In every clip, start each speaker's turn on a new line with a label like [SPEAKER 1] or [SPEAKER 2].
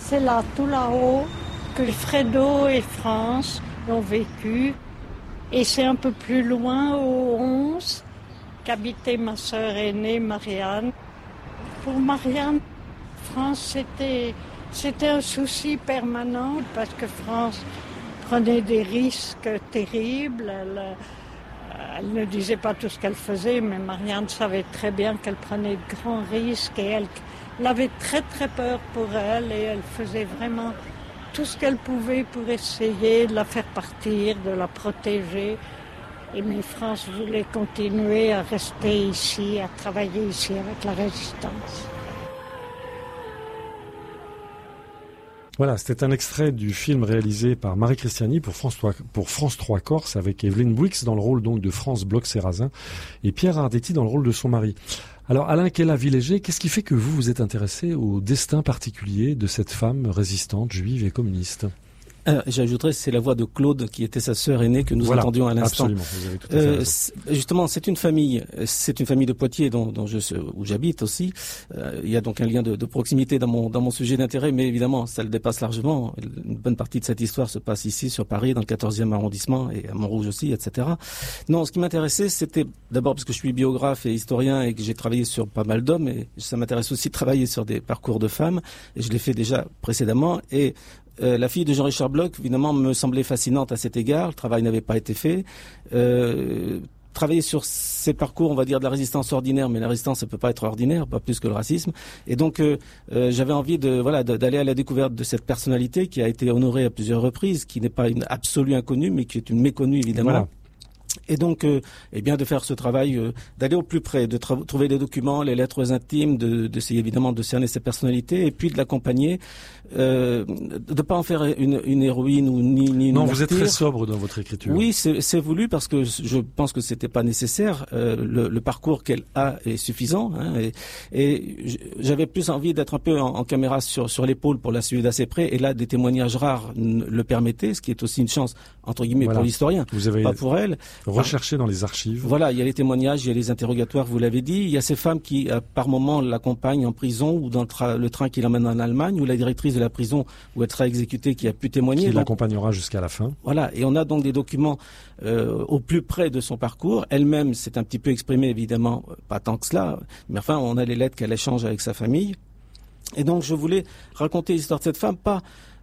[SPEAKER 1] c'est là, tout là-haut, que Fredo et France ont vécu. Et c'est un peu plus loin, au 11, qu'habitait ma sœur aînée, Marianne. Pour Marianne, France, c'était un souci permanent parce que France prenait des risques terribles. Elle ne disait pas tout ce qu'elle faisait, mais Marianne savait très bien qu'elle prenait de grands risques et elle avait très très peur pour elle et elle faisait vraiment tout ce qu'elle pouvait pour essayer de la faire partir, de la protéger. Mais France voulait continuer à rester ici, à travailler ici avec la résistance.
[SPEAKER 2] Voilà, c'était un extrait du film réalisé par Marie Christiani pour France 3 Corse avec Evelyne Bouix dans le rôle donc de France Bloch-Serrazin et Pierre Ardetti dans le rôle de son mari. Alors Alain Kella-Villéger, qu'est-ce qui fait que vous vous êtes intéressé au destin particulier de cette femme résistante, juive et communiste ?
[SPEAKER 3] J'ajouterais, c'est la voix de Claude, qui était sa sœur aînée, que nous entendions à l'instant.
[SPEAKER 2] Absolument, vous avez tout à fait raison.
[SPEAKER 3] Justement, c'est une famille de Poitiers où j'habite aussi. Il y a donc un lien de proximité dans mon sujet d'intérêt, mais évidemment, ça le dépasse largement. Une bonne partie de cette histoire se passe ici, sur Paris, dans le 14e arrondissement, et à Montrouge aussi, etc. Non, ce qui m'intéressait, c'était d'abord parce que je suis biographe et historien et que j'ai travaillé sur pas mal d'hommes, et ça m'intéresse aussi de travailler sur des parcours de femmes, et je l'ai fait déjà précédemment, et la fille de Jean-Richard Bloch, évidemment, me semblait fascinante à cet égard. Le travail n'avait pas été fait. Travailler sur ces parcours, on va dire, de la résistance ordinaire, mais la résistance, ça peut pas être ordinaire, pas plus que le racisme. Et donc, j'avais envie d'aller à la découverte de cette personnalité qui a été honorée à plusieurs reprises, qui n'est pas une absolue inconnue, mais qui est une méconnue, évidemment. Voilà. Et donc, de faire ce travail, d'aller au plus près, de trouver des documents, les lettres intimes, d'essayer évidemment de cerner ses personnalités, et puis de l'accompagner, de pas en faire une héroïne ou ni une
[SPEAKER 2] Non,
[SPEAKER 3] martyre.
[SPEAKER 2] vous êtes très sobre dans votre écriture.
[SPEAKER 3] Oui, c'est voulu parce que je pense que c'était pas nécessaire. Le parcours qu'elle a est suffisant, hein, et j'avais plus envie d'être un peu en caméra sur l'épaule pour la suivre d'assez près. Et là, des témoignages rares le permettaient, ce qui est aussi une chance entre guillemets pour l'historien, pas pour elle.
[SPEAKER 2] Rechercher dans les archives.
[SPEAKER 3] Voilà, il y a les témoignages, il y a les interrogatoires, vous l'avez dit. Il y a ces femmes qui, par moment, l'accompagnent en prison ou dans le train qui l'emmène en Allemagne, ou la directrice de la prison où elle sera exécutée qui a pu témoigner.
[SPEAKER 2] Qui l'accompagnera jusqu'à la fin.
[SPEAKER 3] Voilà, et on a donc des documents au plus près de son parcours. Elle-même s'est un petit peu exprimée, évidemment, pas tant que cela, mais enfin, on a les lettres qu'elle échange avec sa famille. Et donc, je voulais raconter l'histoire de cette femme, pas...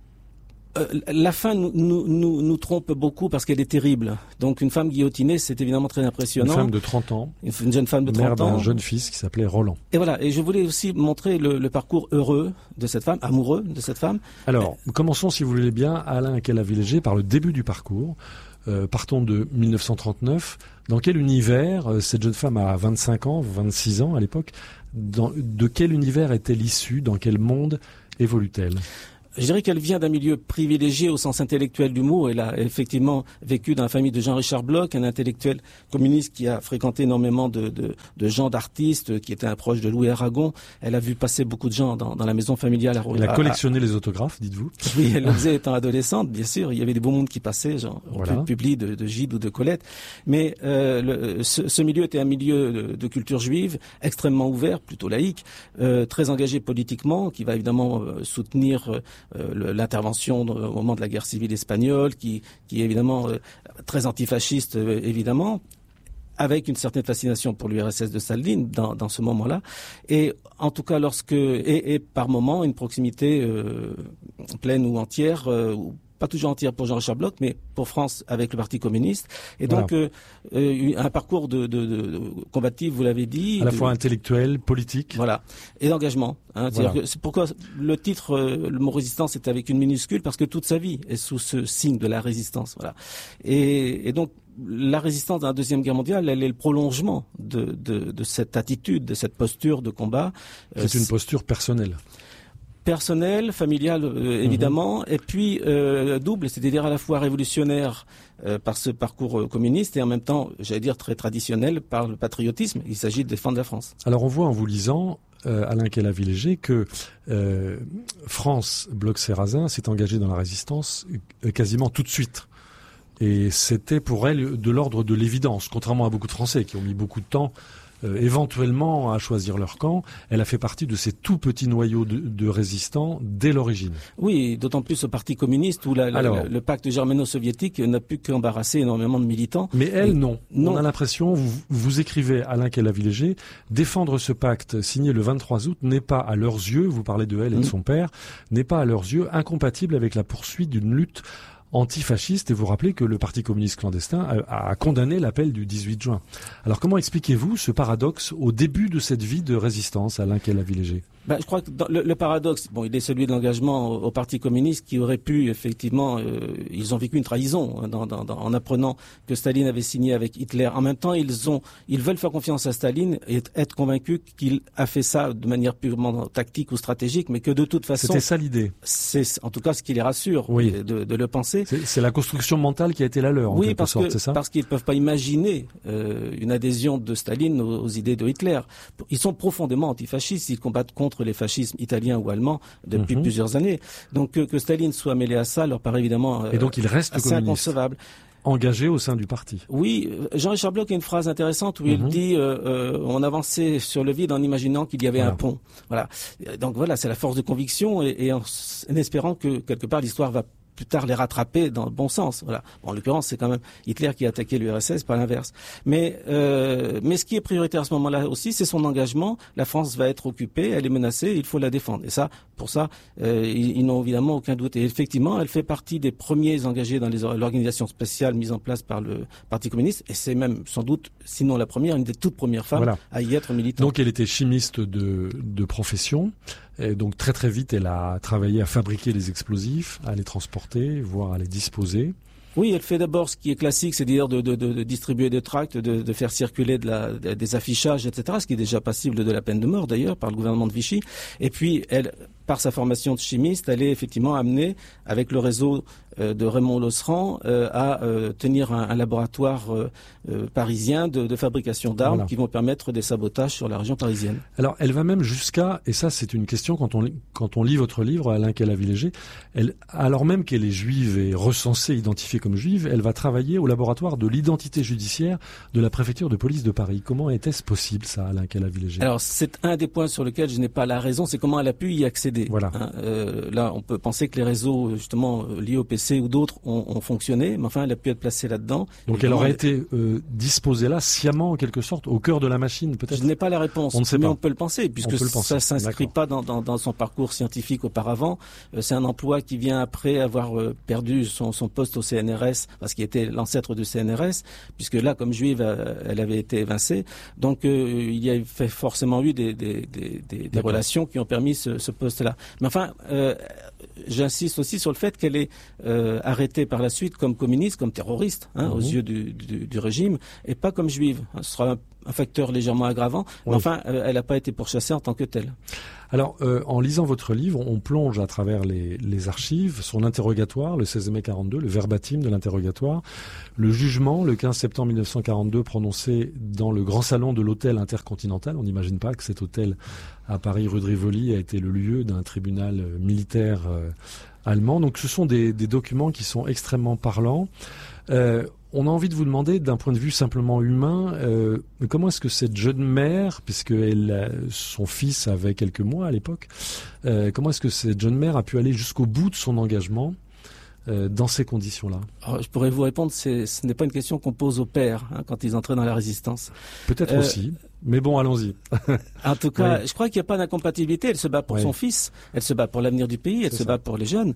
[SPEAKER 3] la fin nous trompe beaucoup parce qu'elle est terrible. Donc une femme guillotinée, c'est évidemment très impressionnant.
[SPEAKER 2] Une femme de 30 ans.
[SPEAKER 3] Une jeune femme de 30 ans.
[SPEAKER 2] Mère d'un jeune fils qui s'appelait Roland.
[SPEAKER 3] Et voilà. Et je voulais aussi montrer le parcours heureux de cette femme, amoureux de cette femme.
[SPEAKER 2] Alors, commençons, si vous voulez bien, Alain Kella-Villéger, par le début du parcours. Partons de 1939. Dans quel univers, cette jeune femme a 25 ans, 26 ans à l'époque, de quel univers est-elle issue? Dans quel monde évolue-t-elle?
[SPEAKER 3] Je dirais qu'elle vient d'un milieu privilégié au sens intellectuel du mot. Elle a effectivement vécu dans la famille de Jean-Richard Bloch, un intellectuel communiste qui a fréquenté énormément de gens, d'artistes, qui était un proche de Louis Aragon. Elle a vu passer beaucoup de gens dans la maison familiale.
[SPEAKER 2] Elle a collectionné les autographes, dites-vous?
[SPEAKER 3] Oui, elle le faisait étant adolescente, bien sûr. Il y avait des beaux mondes qui passaient, genre Publi de Gide ou de Colette. Mais ce milieu était un milieu de culture juive, extrêmement ouvert, plutôt laïque, très engagé politiquement, qui va évidemment soutenir l'intervention au moment de la guerre civile espagnole, qui est évidemment très antifasciste, évidemment, avec une certaine fascination pour l'URSS de Staline dans ce moment-là, et en tout cas et par moment une proximité pleine ou entière, pas toujours entière pour Jean-Richard Bloch, mais pour France avec le Parti communiste. Et donc, un parcours de combatif, vous l'avez dit.
[SPEAKER 2] À la fois intellectuel, politique.
[SPEAKER 3] Voilà. Et d'engagement. Hein. C'est pourquoi le titre, le mot résistance, est avec une minuscule, parce que toute sa vie est sous ce signe de la résistance. Voilà. Et donc, la résistance dans la Deuxième Guerre mondiale, elle est le prolongement de cette attitude, de cette posture de combat.
[SPEAKER 2] C'est une posture personnelle.
[SPEAKER 3] Personnel, familial, évidemment, et puis double, c'est-à-dire à la fois révolutionnaire par ce parcours communiste et en même temps, j'allais dire, très traditionnel par le patriotisme. Il s'agit de défendre la France.
[SPEAKER 2] Alors on voit en vous lisant, Alain Kella-Villéger, que France Bloch-Serrazin s'est engagée dans la résistance quasiment tout de suite. Et c'était pour elle de l'ordre de l'évidence, contrairement à beaucoup de Français qui ont mis beaucoup de temps éventuellement à choisir leur camp. Elle a fait partie de ces tout petits noyaux de résistants dès l'origine.
[SPEAKER 3] Oui, d'autant plus au Parti communiste où le pacte germano-soviétique n'a pu qu'embarrasser énormément de militants.
[SPEAKER 2] Mais elle, non. On a l'impression, vous écrivez, Alain Kella-Villéger, défendre ce pacte signé le 23 août n'est pas à leurs yeux, vous parlez de elle et de son père, n'est pas à leurs yeux incompatible avec la poursuite d'une lutte antifasciste, et vous rappelez que le Parti communiste clandestin a condamné l'appel du 18 juin. Alors comment expliquez-vous ce paradoxe au début de cette vie de résistance, Alain Kella-Villéger ?
[SPEAKER 3] Je crois que le paradoxe, il est celui de l'engagement au Parti communiste qui aurait pu, effectivement, ils ont vécu une trahison en apprenant que Staline avait signé avec Hitler. En même temps, ils veulent faire confiance à Staline et être convaincus qu'il a fait ça de manière purement tactique ou stratégique, mais que de toute façon...
[SPEAKER 2] C'était ça l'idée.
[SPEAKER 3] C'est en tout cas ce qui les rassure de le penser.
[SPEAKER 2] C'est la construction mentale qui a été la leur, en quelque sorte, c'est ça ?
[SPEAKER 3] Parce qu'ils ne peuvent pas imaginer une adhésion de Staline aux idées de Hitler. Ils sont profondément antifascistes, ils combattent contre les fascismes italiens ou allemands depuis plusieurs années. Donc que Staline soit mêlé à ça leur paraît évidemment
[SPEAKER 2] et donc il reste
[SPEAKER 3] assez inconcevable.
[SPEAKER 2] Engagé au sein du parti.
[SPEAKER 3] Oui, Jean-Richard Bloch a une phrase intéressante où il dit on avançait sur le vide en imaginant qu'il y avait un pont. Voilà. Donc voilà, c'est la force de conviction et en espérant que quelque part l'histoire va plus tard les rattraper dans le bon sens. Voilà. En l'occurrence, c'est quand même Hitler qui a attaqué l'URSS, pas l'inverse. Mais ce qui est prioritaire à ce moment-là aussi, c'est son engagement. La France va être occupée, elle est menacée, il faut la défendre. Et ça, pour ça, ils n'ont évidemment aucun doute. Et effectivement, elle fait partie des premiers engagés dans l'organisation spéciale mise en place par le Parti communiste. Et c'est même sans doute, sinon la première, une des toutes premières femmes à y être militante.
[SPEAKER 2] Donc elle était chimiste de profession. Et donc très très vite, elle a travaillé à fabriquer les explosifs, à les transporter, voire à les disposer.
[SPEAKER 3] Oui, elle fait d'abord ce qui est classique, c'est-à-dire de distribuer des tracts, de faire circuler des affichages, etc., ce qui est déjà passible de la peine de mort d'ailleurs par le gouvernement de Vichy. Et puis elle, par sa formation de chimiste, elle est effectivement amenée avec le réseau de Raymond Losserand à tenir un laboratoire parisien de fabrication d'armes qui vont permettre des sabotages sur la région parisienne.
[SPEAKER 2] Alors elle va même jusqu'à, et ça c'est une question quand on lit votre livre, Alain Kella-Villéger, alors même qu'elle est juive et recensée, identifiée comme juive, elle va travailler au laboratoire de l'identité judiciaire de la préfecture de police de Paris. Comment était-ce possible ça, Alain Kella-Villéger ?
[SPEAKER 3] Alors c'est un des points sur lesquels je n'ai pas la raison, c'est comment elle a pu y accéder.
[SPEAKER 2] Voilà.
[SPEAKER 3] Là on peut penser que les réseaux justement liés au PC ou d'autres ont fonctionné, mais enfin elle a pu être placée là-dedans.
[SPEAKER 2] Donc elle aurait été disposée là, sciemment en quelque sorte, au cœur de la machine peut-être ?
[SPEAKER 3] Je n'ai pas la réponse, mais on peut le penser, puisque ça ne s'inscrit pas dans son parcours scientifique auparavant. C'est un emploi qui vient après avoir perdu son poste au CNRS, parce qu'il était l'ancêtre du CNRS, puisque là, comme juive, elle avait été évincée. Donc il y a forcément eu des relations qui ont permis ce poste-là. Mais enfin, j'insiste aussi sur le fait qu'elle est arrêtée par la suite comme communiste, comme terroriste, aux yeux du régime, et pas comme juive. Ce sera un facteur légèrement aggravant, mais enfin, elle n'a pas été pourchassée en tant que telle.
[SPEAKER 2] Alors, en lisant votre livre, on plonge à travers les archives, son interrogatoire, le 16 mai 42, le verbatim de l'interrogatoire, le jugement, le 15 septembre 1942, prononcé dans le grand salon de l'hôtel Intercontinental. On n'imagine pas que cet hôtel à Paris, rue de Rivoli, a été le lieu d'un tribunal militaire allemand. Donc, ce sont des documents qui sont extrêmement parlants. On a envie de vous demander, d'un point de vue simplement humain, comment est-ce que cette jeune mère, puisque son fils avait quelques mois à l'époque, comment est-ce que cette jeune mère a pu aller jusqu'au bout de son engagement dans ces conditions-là ?
[SPEAKER 3] Alors, je pourrais vous répondre, ce n'est pas une question qu'on pose aux pères quand ils entraient dans la résistance.
[SPEAKER 2] Peut-être aussi. Mais bon, allons-y.
[SPEAKER 3] En tout cas, je crois qu'il n'y a pas d'incompatibilité. Elle se bat pour son fils, elle se bat pour l'avenir du pays, elle se bat pour les jeunes.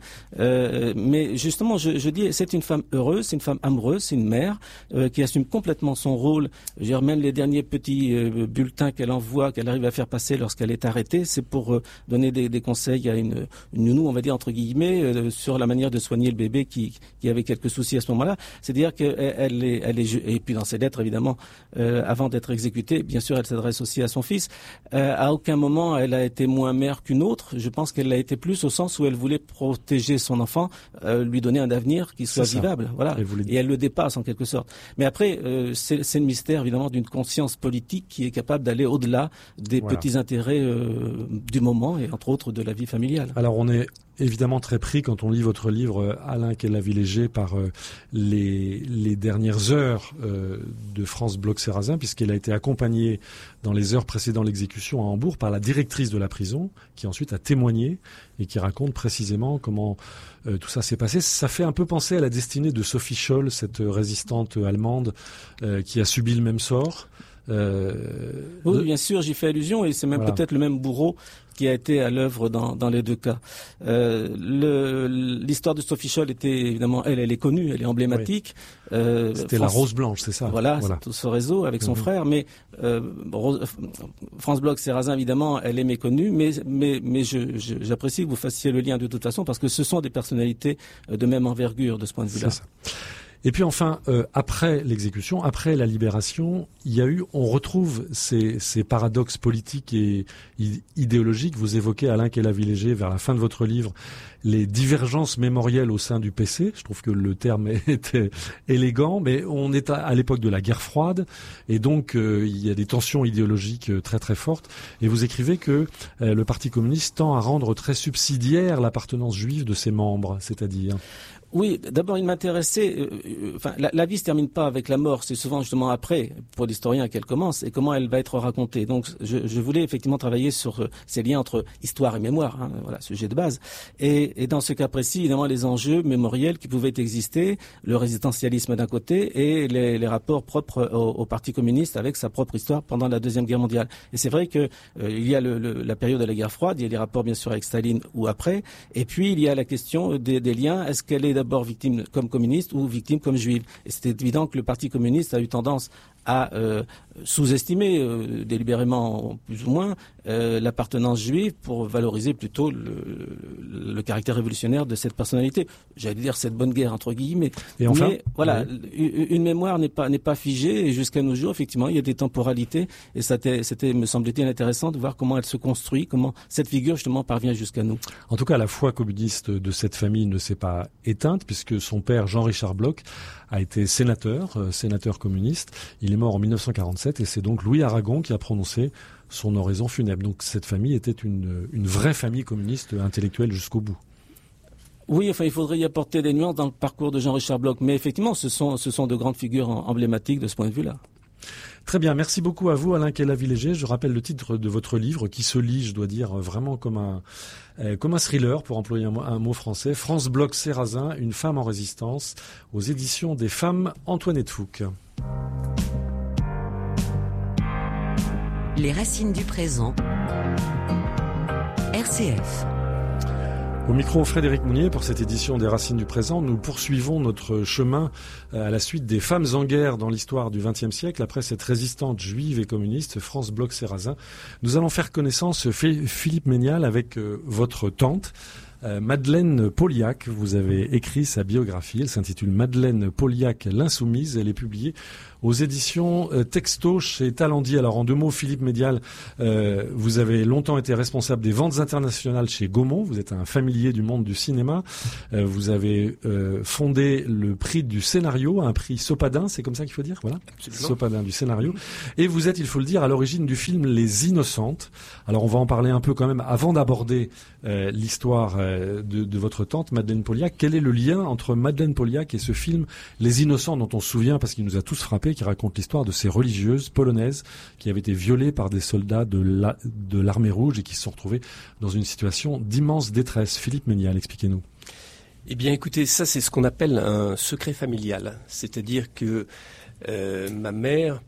[SPEAKER 3] Mais justement, je dis, c'est une femme heureuse, c'est une femme amoureuse, c'est une mère qui assume complètement son rôle. Je veux dire, même les derniers petits bulletins qu'elle envoie, qu'elle arrive à faire passer lorsqu'elle est arrêtée, c'est pour donner des conseils à une nounou, on va dire entre guillemets, sur la manière de soigner le bébé qui avait quelques soucis à ce moment-là. C'est-à-dire qu'elle est et puis dans ses lettres évidemment, avant d'être exécutée, bien sûr, elle s'adresse aussi à son fils. À aucun moment, elle a été moins mère qu'une autre. Je pense qu'elle l'a été plus au sens où elle voulait protéger son enfant, lui donner un avenir qui soit vivable. Voilà. Et elle le dépasse en quelque sorte. Mais après, c'est le mystère évidemment d'une conscience politique qui est capable d'aller au-delà des petits intérêts du moment et entre autres de la vie familiale.
[SPEAKER 2] Alors on est évidemment très pris quand on lit votre livre, Alain Kellavi-Léger, par les dernières heures de France Bloch-Sérazin, puisqu'elle a été accompagnée dans les heures précédant l'exécution à Hambourg par la directrice de la prison, qui ensuite a témoigné et qui raconte précisément comment tout ça s'est passé. Ça fait un peu penser à la destinée de Sophie Scholl, cette résistante allemande qui a subi le même sort.
[SPEAKER 3] Oui, bien sûr, j'y fais allusion, et c'est même peut-être le même bourreau qui a été à l'œuvre dans les deux cas. L'histoire de Sophie Scholl était évidemment, elle est connue, elle est emblématique.
[SPEAKER 2] Oui. C'était la Rose Blanche, c'est ça.
[SPEAKER 3] Voilà. Tout ce réseau avec son frère, mais France Bloch-Sérazin, évidemment, elle est méconnue, mais j'apprécie que vous fassiez le lien de toute façon, parce que ce sont des personnalités de même envergure de ce point de vue-là.
[SPEAKER 2] C'est ça. Et puis enfin, après l'exécution, après la libération, on retrouve ces paradoxes politiques et idéologiques. Vous évoquez, Alain Kellavi-Léger, vers la fin de votre livre, les divergences mémorielles au sein du PC. Je trouve que le terme est élégant, mais on est à l'époque de la guerre froide, et donc il y a des tensions idéologiques très très fortes. Et vous écrivez que le Parti communiste tend à rendre très subsidiaire l'appartenance juive de ses membres, c'est-à-dire...
[SPEAKER 3] Oui, d'abord il m'intéressait. La vie se termine pas avec la mort, c'est souvent justement après, pour l'historien, qu'elle commence et comment elle va être racontée. Donc, je voulais effectivement travailler sur ces liens entre histoire et mémoire, sujet de base. Et dans ce cas précis, évidemment, les enjeux mémoriels qui pouvaient exister, le résistentialisme d'un côté et les rapports propres au Parti communiste avec sa propre histoire pendant la Deuxième Guerre mondiale. Et c'est vrai que il y a la période de la guerre froide, il y a les rapports bien sûr avec Staline ou après, et puis il y a la question des liens. Est-ce qu'elle est d'abord victime comme communiste ou victime comme juive? Et c'était évident que le Parti communiste a eu tendance à sous-estimer délibérément plus ou moins l'appartenance juive pour valoriser plutôt le caractère révolutionnaire de cette personnalité. J'allais dire cette bonne guerre entre guillemets.
[SPEAKER 2] Et enfin,
[SPEAKER 3] mais voilà, une mémoire n'est pas figée, et jusqu'à nos jours, effectivement, il y a des temporalités, et c'était, me semble-t-il, intéressant de voir comment elle se construit, comment cette figure justement parvient jusqu'à nous.
[SPEAKER 2] En tout cas, la foi communiste de cette famille ne s'est pas éteinte, puisque son père Jean-Richard Bloch a été sénateur communiste. Il est mort en 1947, et c'est donc Louis Aragon qui a prononcé son oraison funèbre. Donc cette famille était une vraie famille communiste intellectuelle jusqu'au bout.
[SPEAKER 3] Oui, il faudrait y apporter des nuances dans le parcours de Jean-Richard Bloch, mais effectivement, ce sont de grandes figures emblématiques de ce point de vue-là.
[SPEAKER 2] Très bien, merci beaucoup à vous, Alain Kellavi-Léger. Je rappelle le titre de votre livre, qui se lit, je dois dire, vraiment comme un thriller, pour employer un mot français. France Bloch-Sérazin, une femme en résistance, aux éditions des Femmes, Antoinette Fouque.
[SPEAKER 4] Les racines du présent. RCF.
[SPEAKER 2] Au micro, Frédéric Mounier pour cette édition des Racines du présent. Nous poursuivons notre chemin à la suite des femmes en guerre dans l'histoire du XXe siècle. Après cette résistante juive et communiste, France Bloch-Sérazin, nous allons faire connaissance, Philippe Ménial, avec votre tante, Madeleine Pauliac. Vous avez écrit sa biographie. Elle s'intitule Madeleine Pauliac, l'insoumise. Elle est publiée aux éditions Texto chez Talendier. Alors en deux mots, Philippe Ménial, vous avez longtemps été responsable des ventes internationales chez Gaumont. Vous êtes un familier du monde du cinéma. Vous avez fondé le prix du scénario, un prix Sopadin, c'est comme ça qu'il faut dire, voilà. Absolument. Sopadin du scénario. Et vous êtes, il faut le dire, à l'origine du film Les Innocentes. Alors on va en parler un peu quand même avant d'aborder l'histoire de votre tante Madeleine Pauliac. Quel est le lien entre Madeleine Pauliac et ce film Les Innocents, dont on se souvient parce qu'il nous a tous frappés, qui raconte l'histoire de ces religieuses polonaises qui avaient été violées par des soldats de l'armée rouge et qui se sont retrouvées dans une situation d'immense détresse. Philippe Ménial, expliquez-nous.
[SPEAKER 5] Eh bien, écoutez, ça c'est ce qu'on appelle un secret familial. C'est-à-dire que ma mère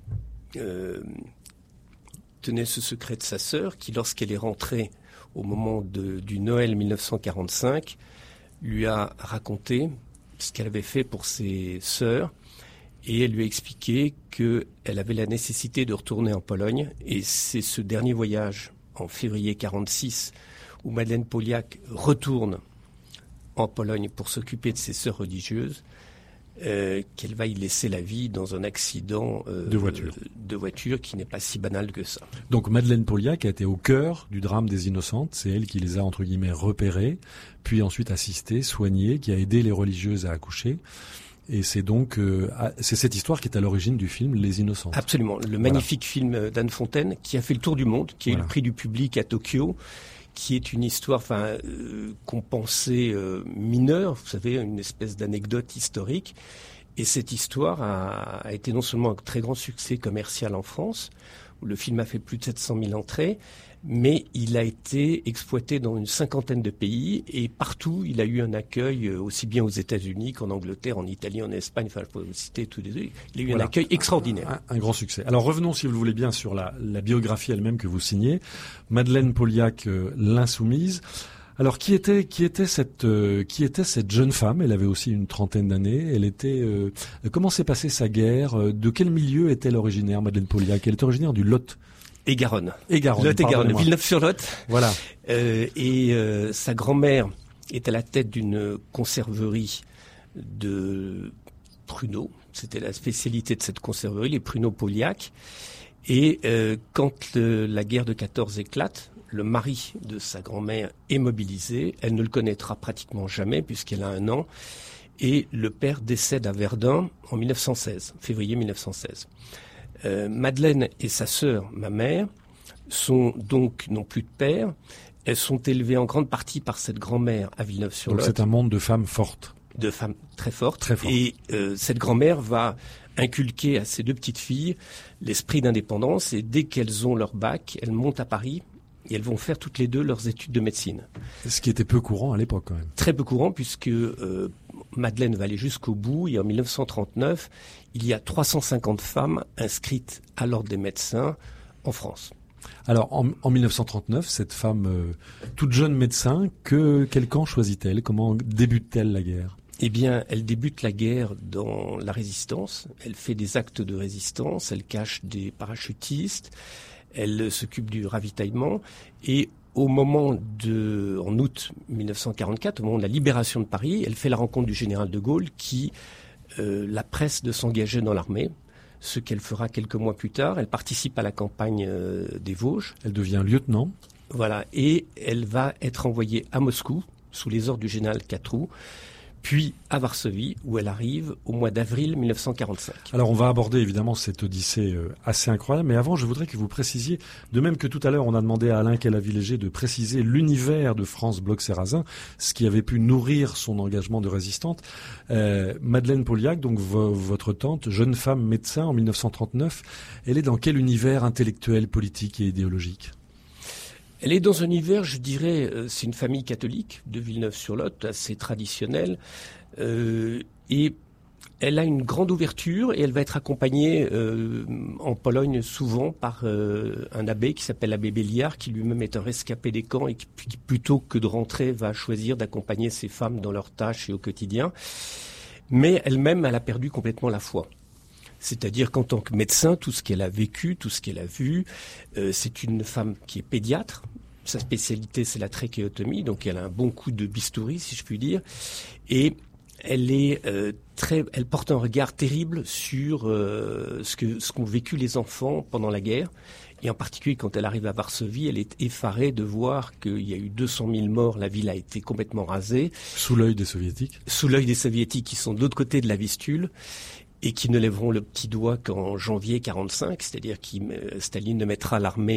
[SPEAKER 5] tenait ce secret de sa sœur qui, lorsqu'elle est rentrée au moment du Noël 1945, lui a raconté ce qu'elle avait fait pour ses sœurs. Et elle lui a expliqué qu'elle avait la nécessité de retourner en Pologne. Et c'est ce dernier voyage, en février 1946, où Madeleine Pauliac retourne en Pologne pour s'occuper de ses sœurs religieuses, qu'elle va y laisser la vie dans un accident de voiture qui n'est pas si banal que ça.
[SPEAKER 2] Donc Madeleine Pauliac a été au cœur du drame des Innocentes. C'est elle qui les a, entre guillemets, repérées, puis ensuite assistées, soignées, qui a aidé les religieuses à accoucher. Et c'est donc c'est cette histoire qui est à l'origine du film Les Innocentes.
[SPEAKER 5] Absolument. Le magnifique film d'Anne Fontaine qui a fait le tour du monde, qui a eu le prix du public à Tokyo, qui est une histoire qu'on pensait mineure, vous savez, une espèce d'anecdote historique. Et cette histoire a été non seulement un très grand succès commercial en France, où le film a fait plus de 700 000 entrées, mais il a été exploité dans une 50aine de pays et partout il a eu un accueil aussi bien aux États-Unis qu'en Angleterre, en Italie, en Espagne, je peux vous citer tous les deux. Il a eu un accueil extraordinaire.
[SPEAKER 2] Un grand succès. Alors revenons, si vous le voulez bien, sur la biographie elle-même que vous signez. Madeleine Pauliac, l'insoumise. Alors qui était cette jeune femme? Elle avait aussi une trentaine d'années. Elle était comment s'est passée sa guerre? De quel milieu est-elle originaire, Madeleine Pauliac? Elle est originaire du Lot.
[SPEAKER 5] Et Garonne.
[SPEAKER 2] Lot
[SPEAKER 5] et Garonne. Villeneuve-sur-Lot.
[SPEAKER 2] Voilà.
[SPEAKER 5] Sa grand-mère est à la tête d'une conserverie de pruneaux. C'était la spécialité de cette conserverie, les pruneaux Pauliac. Et quand la guerre de 14 éclate, le mari de sa grand-mère est mobilisé. Elle ne le connaîtra pratiquement jamais puisqu'elle a 1 an. Et le père décède à Verdun en 1916, février 1916. Madeleine et sa sœur, ma mère, n'ont plus de père. Elles sont élevées en grande partie par cette grand-mère à Villeneuve-sur-Lot.
[SPEAKER 2] Donc c'est un monde de femmes fortes.
[SPEAKER 5] De femmes très fortes.
[SPEAKER 2] Très fortes.
[SPEAKER 5] Et cette grand-mère va inculquer à ses 2 petites filles l'esprit d'indépendance. Et dès qu'elles ont leur bac, elles montent à Paris et elles vont faire toutes les 2 leurs études de médecine.
[SPEAKER 2] Ce qui était peu courant à l'époque quand même.
[SPEAKER 5] Très peu courant puisque Madeleine va aller jusqu'au bout et en 1939, il y a 350 femmes inscrites à l'ordre des médecins en France.
[SPEAKER 2] Alors en 1939, cette femme toute jeune médecin, quel camp choisit-elle? Comment débute-t-elle la guerre?
[SPEAKER 5] Eh bien, elle débute la guerre dans la résistance. Elle fait des actes de résistance, elle cache des parachutistes, elle s'occupe du ravitaillement et en août 1944, au moment de la libération de Paris, elle fait la rencontre du général de Gaulle qui la presse de s'engager dans l'armée, ce qu'elle fera quelques mois plus tard. Elle participe à la campagne des Vosges.
[SPEAKER 2] Elle devient lieutenant.
[SPEAKER 5] Voilà, et elle va être envoyée à Moscou sous les ordres du général Catroux, puis à Varsovie, où elle arrive au mois d'avril 1945.
[SPEAKER 2] Alors on va aborder évidemment cette odyssée assez incroyable, mais avant je voudrais que vous précisiez, de même que tout à l'heure on a demandé à Alain Calavi-Léger de préciser l'univers de France Bloch-Serrazin, ce qui avait pu nourrir son engagement de résistante. Madeleine Pauliac, donc votre tante, jeune femme médecin en 1939, elle est dans quel univers intellectuel, politique et idéologique ?
[SPEAKER 5] Elle est dans un univers, je dirais, c'est une famille catholique de Villeneuve-sur-Lot, assez traditionnelle, et elle a une grande ouverture et elle va être accompagnée en Pologne souvent par un abbé qui s'appelle l'abbé Béliard, qui lui-même est un rescapé des camps et qui, plutôt que de rentrer, va choisir d'accompagner ces femmes dans leurs tâches et au quotidien. Mais elle-même, elle a perdu complètement la foi. C'est-à-dire qu'en tant que médecin, tout ce qu'elle a vécu, tout ce qu'elle a vu, c'est une femme qui est pédiatre. Sa spécialité, c'est la trachéotomie, donc elle a un bon coup de bistouri, si je puis dire. Et elle porte un regard terrible sur ce qu'ont vécu les enfants pendant la guerre. Et en particulier, quand elle arrive à Varsovie, elle est effarée de voir qu'il y a eu 200 000 morts, la ville a été complètement rasée.
[SPEAKER 2] Sous l'œil des Soviétiques.
[SPEAKER 5] Sous l'œil des Soviétiques qui sont de l'autre côté de la Vistule. Et qui ne lèveront le petit doigt qu'en janvier 45, c'est-à-dire que Staline ne mettra l'armée